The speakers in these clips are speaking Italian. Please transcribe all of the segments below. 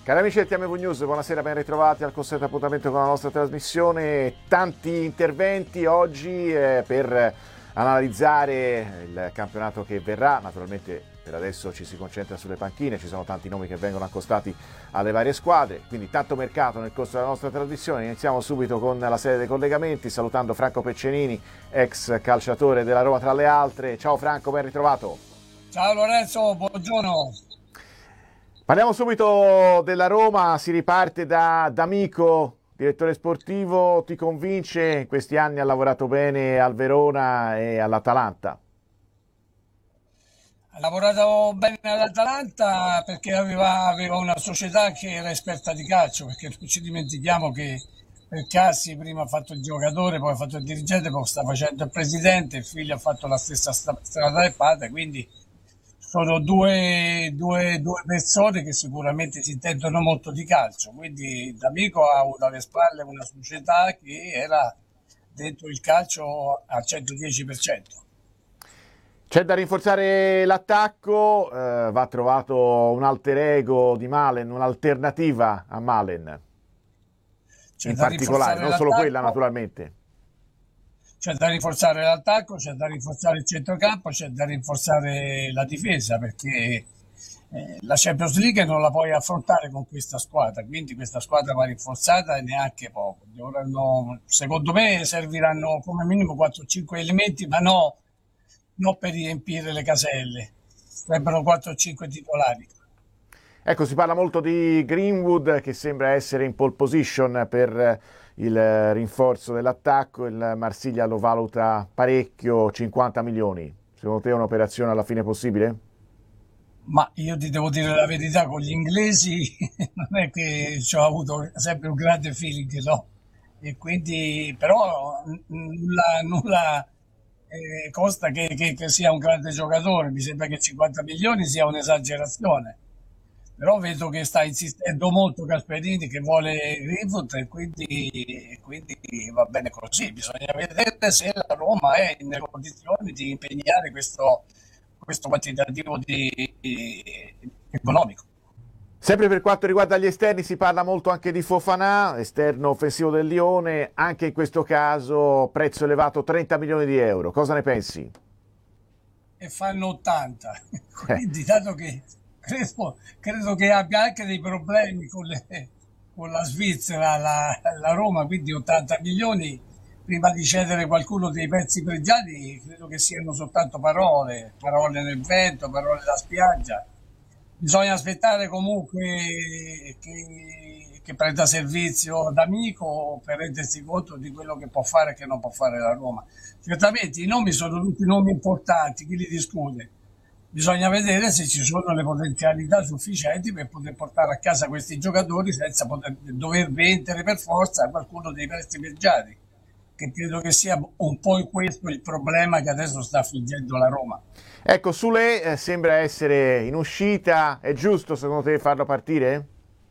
Cari amici del TMV News, buonasera, ben ritrovati al consueto appuntamento con la nostra trasmissione. Tanti interventi oggi per analizzare il campionato che verrà. Naturalmente per adesso ci si concentra sulle panchine, ci sono tanti nomi che vengono accostati alle varie squadre, quindi tanto mercato nel corso della nostra trasmissione. Iniziamo subito con la serie dei collegamenti, salutando Franco Peccenini, ex calciatore della Roma tra le altre. Ciao Franco, ben ritrovato. Ciao Lorenzo, buongiorno. Parliamo subito della Roma, si riparte da D'Amico, direttore sportivo. Ti convince? In questi anni ha lavorato bene al Verona e all'Atalanta. Ha lavorato bene all'Atalanta perché aveva una società che era esperta di calcio, perché non ci dimentichiamo che per Cassi prima ha fatto il giocatore, poi ha fatto il dirigente, poi sta facendo il presidente, il figlio ha fatto la stessa strada del padre, quindi sono due persone che sicuramente si intendono molto di calcio. Quindi D'Amico ha avuto alle spalle una società che era dentro il calcio al 110%. C'è da rinforzare l'attacco, va trovato un alter ego di Malen, un'alternativa a Malen, in particolare, non solo quella naturalmente. C'è da rinforzare l'attacco, c'è da rinforzare il centrocampo, c'è da rinforzare la difesa, perché la Champions League non la puoi affrontare con questa squadra, quindi questa squadra va rinforzata e neanche poco. Secondo me serviranno come minimo 4-5 elementi, ma non per riempire le caselle, sarebbero 4-5 titolari. Ecco, si parla molto di Greenwood che sembra essere in pole position per il rinforzo dell'attacco. Il Marsiglia lo valuta parecchio, 50 milioni. Secondo te è un'operazione alla fine possibile? Ma io ti devo dire la verità, con gli inglesi non è che ci ho avuto sempre un grande feeling, no? E quindi, però nulla costa che sia un grande giocatore. Mi sembra che 50 milioni sia un'esagerazione. Però vedo che sta insistendo molto Gasperini, che vuole Greenwood, e quindi va bene così. Bisogna vedere se la Roma è nelle condizioni di impegnare questo quantitativo economico. Sempre per quanto riguarda gli esterni si parla molto anche di Fofana, esterno offensivo del Lione. Anche in questo caso prezzo elevato, 30 milioni di euro. Cosa ne pensi? E fanno 80. Quindi dato che credo che abbia anche dei problemi con la Svizzera, la Roma, quindi 80 milioni prima di cedere qualcuno dei pezzi pregiati, credo che siano soltanto parole nel vento, parole da spiaggia. Bisogna aspettare comunque che prenda servizio D'Amico per rendersi conto di quello che può fare e che non può fare la Roma. Certamente i nomi sono tutti nomi importanti, chi li discute? Bisogna vedere se ci sono le potenzialità sufficienti per poter portare a casa questi giocatori senza dover vendere per forza qualcuno dei prestiti pregiati, che credo che sia un po' questo il problema che adesso sta affliggendo la Roma. Ecco, Sule sembra essere in uscita, è giusto secondo te farlo partire?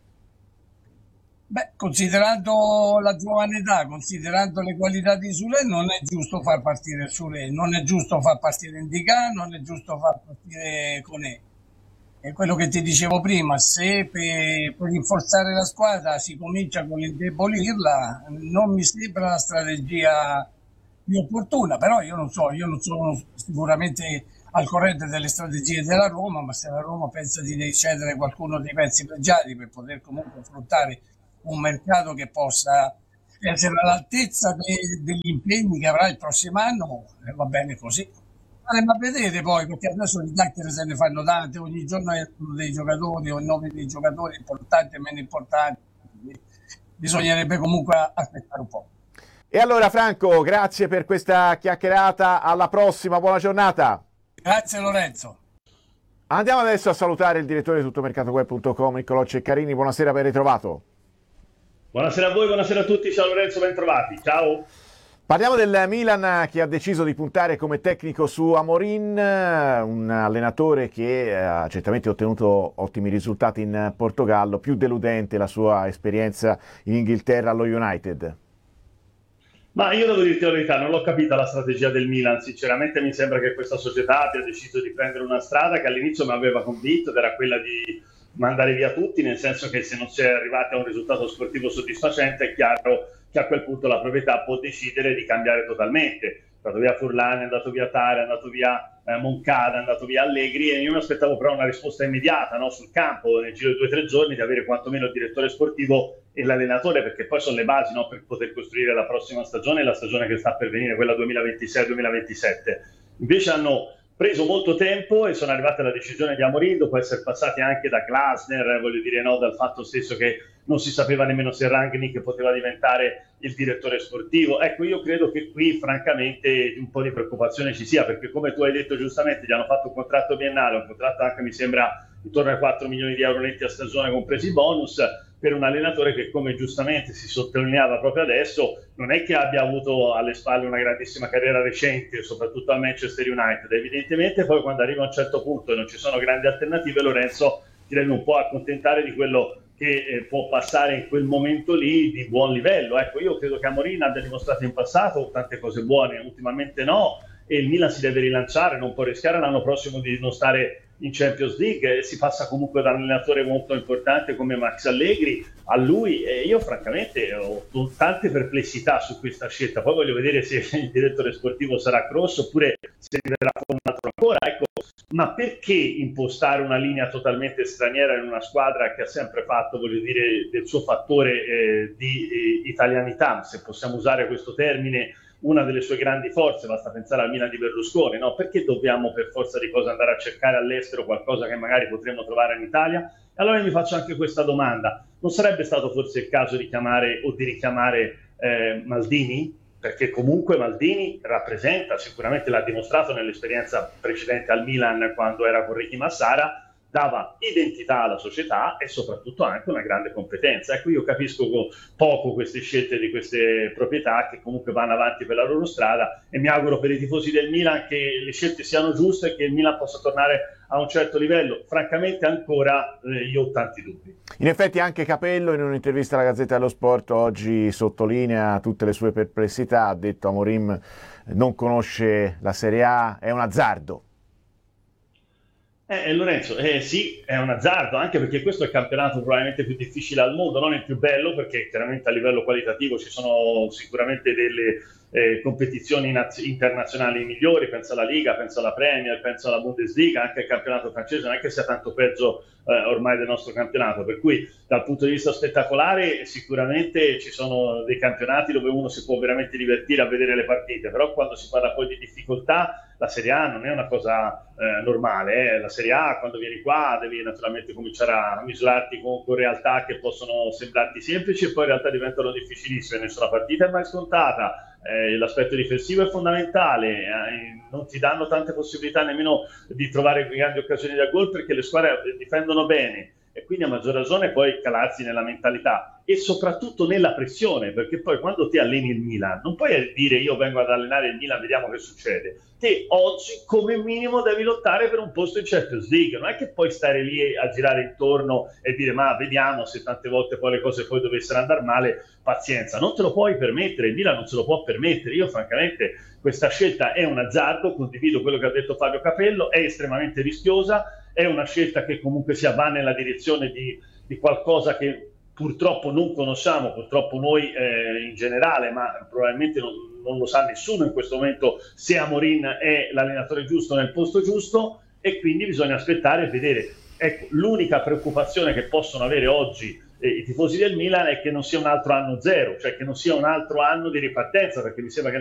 Beh, considerando la giovane età, considerando le qualità di Sule, non è giusto far partire Sule, non è giusto far partire Indica, non è giusto far partire Koné. È quello che ti dicevo prima, se per rinforzare la squadra si comincia con l'indebolirla, non mi sembra la strategia più opportuna, però io non sono sicuramente al corrente delle strategie della Roma, ma se la Roma pensa di cedere qualcuno dei pezzi pregiati per poter comunque affrontare un mercato che possa essere all'altezza degli impegni che avrà il prossimo anno, va bene così. Andremo a vedere poi, perché adesso di chiacchiere se ne fanno tante, ogni giorno escono dei giocatori o i nomi dei giocatori importanti e meno importanti, bisognerebbe comunque aspettare un po'. E allora Franco, grazie per questa chiacchierata, alla prossima, buona giornata. Grazie Lorenzo. Andiamo adesso a salutare il direttore di tuttomercatoweb.com, Niccolò Ceccarini, buonasera, ben ritrovato. Buonasera a voi, buonasera a tutti, ciao Lorenzo, ben trovati, ciao. Parliamo del Milan che ha deciso di puntare come tecnico su Amorim, un allenatore che ha certamente ottenuto ottimi risultati in Portogallo, più deludente la sua esperienza in Inghilterra allo United. Ma io devo dirti la verità, non l'ho capita la strategia del Milan, sinceramente mi sembra che questa società abbia deciso di prendere una strada che all'inizio mi aveva convinto, ed era quella di mandare via tutti, nel senso che se non si è arrivati a un risultato sportivo soddisfacente è chiaro che a quel punto la proprietà può decidere di cambiare totalmente. È andato via Furlan, è andato via Tare, è andato via Moncada, è andato via Allegri, e io mi aspettavo però una risposta immediata, no? Sul campo, nel giro di 2 o 3 giorni, di avere quantomeno il direttore sportivo e l'allenatore, perché poi sono le basi, no? Per poter costruire la prossima stagione e la stagione che sta per venire, quella 2026-2027. Invece hanno preso molto tempo e sono arrivate alla decisione di Amorim, dopo essere passati anche da Glasner, voglio dire, no, dal fatto stesso che non si sapeva nemmeno se Rangnick poteva diventare il direttore sportivo. Ecco, io credo che qui francamente un po' di preoccupazione ci sia, perché come tu hai detto giustamente gli hanno fatto un contratto biennale, un contratto anche mi sembra intorno ai 4 milioni di euro netti a stagione compresi i bonus, per un allenatore che, come giustamente si sottolineava proprio adesso, non è che abbia avuto alle spalle una grandissima carriera recente, soprattutto al Manchester United. Evidentemente poi quando arriva a un certo punto e non ci sono grandi alternative, Lorenzo ti deve un po' accontentare di quello che può passare in quel momento lì di buon livello. Ecco, io credo che Amorim abbia dimostrato in passato tante cose buone, ultimamente no, e il Milan si deve rilanciare, non può rischiare l'anno prossimo di non stare in Champions League. Si passa comunque da un allenatore molto importante come Max Allegri a lui, e io francamente ho tante perplessità su questa scelta. Poi voglio vedere se il direttore sportivo sarà Kroos oppure se verrà un altro ancora, ecco. Ma perché impostare una linea totalmente straniera in una squadra che ha sempre fatto, voglio dire, del suo fattore di italianità, se possiamo usare questo termine, una delle sue grandi forze? Basta pensare al Milan di Berlusconi, no? Perché dobbiamo per forza di cose andare a cercare all'estero qualcosa che magari potremmo trovare in Italia? Allora io mi faccio anche questa domanda: non sarebbe stato forse il caso di chiamare o di richiamare Maldini? Perché comunque Maldini rappresenta, sicuramente l'ha dimostrato nell'esperienza precedente al Milan quando era con Ricky Massara, dava identità alla società e soprattutto anche una grande competenza. Ecco, io capisco poco queste scelte di queste proprietà che comunque vanno avanti per la loro strada, e mi auguro per i tifosi del Milan che le scelte siano giuste e che il Milan possa tornare a un certo livello. Francamente ancora io ho tanti dubbi. In effetti anche Capello in un'intervista alla Gazzetta dello Sport oggi sottolinea tutte le sue perplessità, ha detto Amorim non conosce la Serie A, è un azzardo. Lorenzo, sì, è un azzardo, anche perché questo è il campionato probabilmente più difficile al mondo, non il più bello, perché chiaramente a livello qualitativo ci sono sicuramente delle competizioni internazionali migliori, penso alla Liga, penso alla Premier, penso alla Bundesliga, anche il campionato francese non è che sia tanto peggio ormai del nostro campionato, per cui dal punto di vista spettacolare sicuramente ci sono dei campionati dove uno si può veramente divertire a vedere le partite, però quando si parla poi di difficoltà la Serie A non è una cosa normale. La Serie A, quando vieni qua, devi naturalmente cominciare a misurarti con realtà che possono sembrarti semplici e poi in realtà diventano difficilissime. Nessuna partita è mai scontata, l'aspetto difensivo è fondamentale, non ti danno tante possibilità nemmeno di trovare grandi occasioni da gol perché le squadre difendono bene, e quindi a maggior ragione poi calarsi nella mentalità e soprattutto nella pressione, perché poi quando ti alleni il Milan non puoi dire io vengo ad allenare il Milan, vediamo che succede. Te oggi come minimo devi lottare per un posto in Champions League, non è che puoi stare lì a girare intorno e dire ma vediamo, se tante volte poi le cose poi dovessero andare male, pazienza, non te lo puoi permettere, il Milan non se lo può permettere. Io francamente questa scelta è un azzardo, condivido quello che ha detto Fabio Capello, è estremamente rischiosa, è una scelta che comunque si va nella direzione di qualcosa che purtroppo non conosciamo, purtroppo noi in generale, ma probabilmente non lo sa nessuno in questo momento se Amorim è l'allenatore giusto nel posto giusto, e quindi bisogna aspettare e vedere. Ecco, l'unica preoccupazione che possono avere oggi i tifosi del Milan è che non sia un altro anno zero, cioè che non sia un altro anno di ripartenza, perché mi sembra che